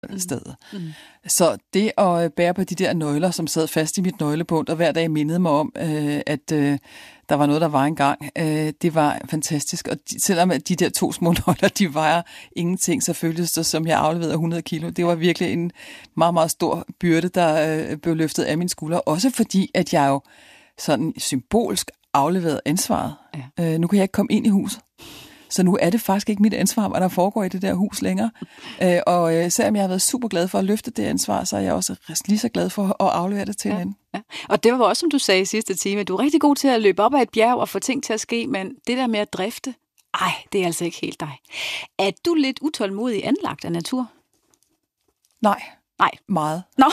stedet. Så det at bære på de der nøgler, som sad fast i mit nøglebund, og hver dag mindede mig om, at der var noget, der var engang, det var fantastisk. Og selvom de der 2 små nøgler, de vejer ingenting, så føltes det, som jeg afleverede 100 kilo. Det var virkelig en meget, meget stor byrde, der blev løftet af mine skuldre. Også fordi, at jeg jo sådan symbolsk afleverede ansvaret. Ja. Nu kan jeg ikke komme ind i huset. Så nu er det faktisk ikke mit ansvar, hvad der foregår i det der hus længere. Og selvom jeg har været super glad for at løfte det ansvar, så er jeg også lige så glad for at aflevere det til hinanden. Ja. Og det var også, som du sagde i sidste time, du er rigtig god til at løbe op ad et bjerg og få ting til at ske, men det der med at drifte, det er altså ikke helt dig. Er du lidt utålmodig anlagt af natur? Nej. Meget. Nå.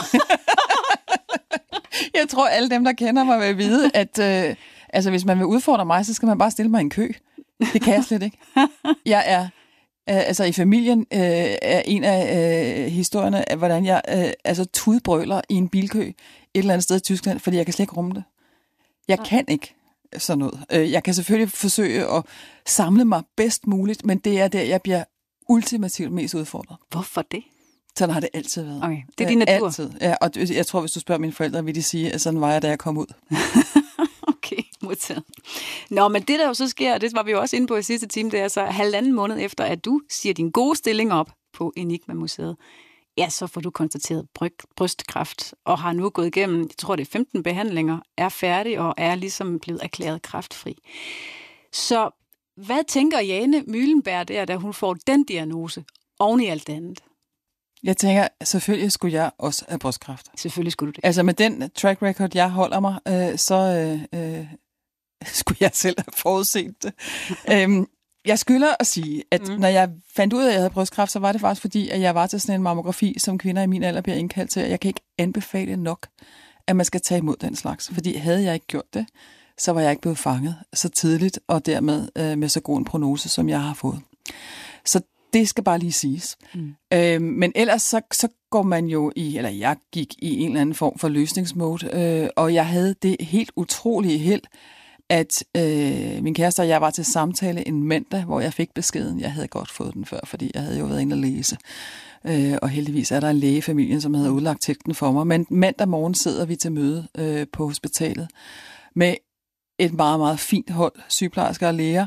Jeg tror, alle dem, der kender mig, vil vide, at hvis man vil udfordre mig, så skal man bare stille mig i en kø. Det kan jeg slet ikke. Jeg er, i familien er en af historierne af, hvordan jeg tudbrøler i en bilkø et eller andet sted i Tyskland, fordi jeg kan slet ikke rumme det. Jeg kan ikke sådan noget. Jeg kan selvfølgelig forsøge at samle mig bedst muligt, men det er der, jeg bliver ultimativt mest udfordret. Hvorfor det? Sådan har det altid været. Okay, det er din natur. Altid. Ja, og jeg tror, hvis du spørger mine forældre, vil de sige, at sådan var jeg, da jeg kom ud. Okay, modtaget. Nå, men det der jo så sker, og det var vi jo også inde på i sidste time, det er så 1,5 måned efter, at du siger din gode stilling op på Enigma-museet. Ja, så får du konstateret brystkræft, og har nu gået igennem, jeg tror det er 15 behandlinger, er færdig og er ligesom blevet erklæret kræftfri. Så hvad tænker Jane Møhlenberg der, da hun får den diagnose oven i alt det andet? Jeg tænker, selvfølgelig skulle jeg også have brystkræft. Selvfølgelig skulle du det. Altså med den track record, jeg holder mig, så skulle jeg selv have forudset det. Jeg skylder at sige, at når jeg fandt ud af, at jeg havde brystkræft, så var det faktisk fordi, at jeg var til sådan en mammografi, som kvinder i min alder bliver indkaldt til. Jeg kan ikke anbefale nok, at man skal tage imod den slags. Fordi havde jeg ikke gjort det, så var jeg ikke blevet fanget så tidligt, og dermed med så god en prognose, som jeg har fået. Så det skal bare lige siges. Men ellers så går man jo jeg gik i en eller anden form for løsningsmode, og jeg havde det helt utrolige held, at min kæreste og jeg var til samtale en mandag, hvor jeg fik beskeden. Jeg havde godt fået den før, fordi jeg havde jo været inde og læse. Og heldigvis er der en læge i familien, som havde udlagt teksten for mig. Men mandag morgen sidder vi til møde på hospitalet med et meget, meget fint hold sygeplejersker og læger.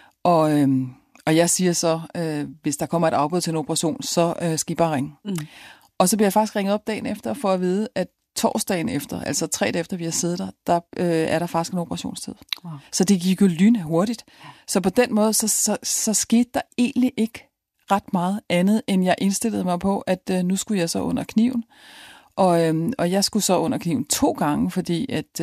Og jeg siger så, hvis der kommer et afbud til en operation, så skal I bare ringe. Og så bliver jeg faktisk ringet op dagen efter for at vide, at torsdagen efter, altså 3 dage efter vi har siddet der er der faktisk en operationstid. Wow. Så det gik jo lynhurtigt. Så på den måde, så skete der egentlig ikke ret meget andet, end jeg indstillede mig på, at nu skulle jeg så under kniven. Og jeg skulle så under kniven 2 gange, fordi at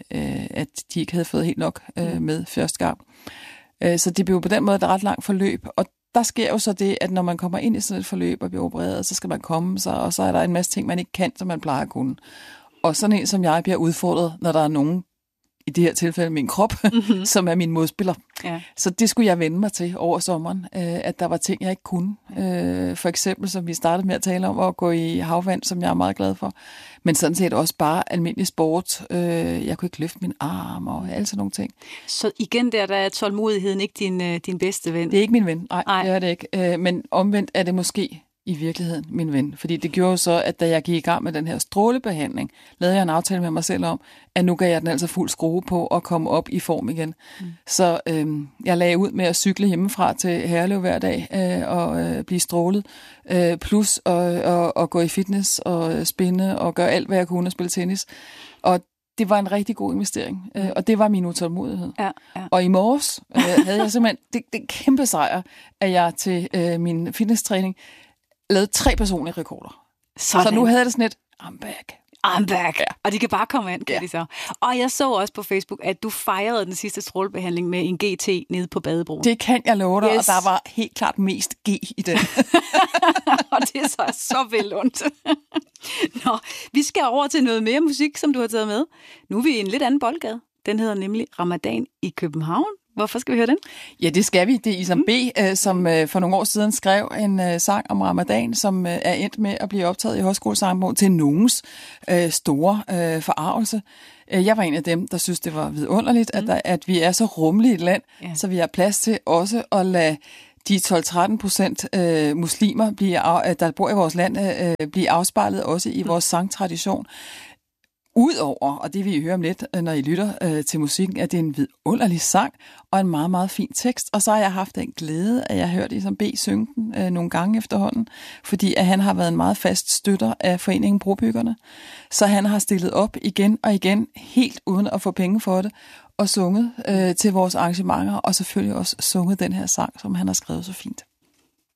de ikke havde fået helt nok med første gang. Så det blev på den måde et ret langt forløb. Og der sker jo så det, at når man kommer ind i sådan et forløb og bliver opereret, så skal man komme sig, og så er der en masse ting, man ikke kan, som man plejer at kunne. Og sådan en som jeg bliver udfordret, når der er nogen, i det her tilfælde min krop, som er min modspiller. Ja. Så det skulle jeg vende mig til over sommeren, at der var ting, jeg ikke kunne. For eksempel, som vi startede med at tale om, at gå i havvand, som jeg er meget glad for. Men sådan set også bare almindelig sport. Jeg kunne ikke løfte min arm og alle sådan nogle ting. Så igen der er tålmodigheden ikke din bedste ven? Det er ikke min ven. Nej, det er det ikke. Men omvendt er det måske i virkeligheden min ven. Fordi det gjorde så, at da jeg gik i gang med den her strålebehandling, lavede jeg en aftale med mig selv om, at nu gav jeg den altså fuld skrue på og komme op i form igen. Så jeg lagde ud med at cykle hjemmefra til Herlev hver dag og blive strålet. Plus at gå i fitness og spinde og gøre alt, hvad jeg kunne og spille tennis. Og det var en rigtig god investering, og det var min utålmodighed. Ja. Og i morges havde jeg simpelthen det kæmpe sejr, at jeg til min fitnesstræning lavede 3 personlige rekorder. Så nu havde det sådan et, I'm back. Ja. Og de kan bare komme an, kan de så. Og jeg så også på Facebook, at du fejrede den sidste strålebehandling med en GT nede på badebroen. Det kan jeg love dig, og der var helt klart mest G i den. Og det er så velundt. Nå, vi skal over til noget mere musik, som du har taget med. Nu er vi i en lidt anden boldgade. Den hedder nemlig Ramadan i København. Hvorfor skal vi høre den? Ja, det skal vi. Det er Isam B., som for nogle år siden skrev en sang om Ramadan, som er endt med at blive optaget i Højskolesangbogen til nogens store forarvelse. Jeg var en af dem, der synes, det var vidunderligt, at vi er så rummeligt et land, så vi har plads til også at lade de 12-13% muslimer, der bor i vores land, bliver afspejlet også i vores sangtradition. Udover, og det vil I høre om lidt, når I lytter til musikken, at det er en vidunderlig sang og en meget, meget fin tekst. Og så har jeg haft den glæde, at jeg hørte ligesom B synge den nogle gange efterhånden, fordi at han har været en meget fast støtter af foreningen Brobyggerne. Så han har stillet op igen og igen, helt uden at få penge for det, og sunget til vores arrangementer, og selvfølgelig også sunget den her sang, som han har skrevet så fint.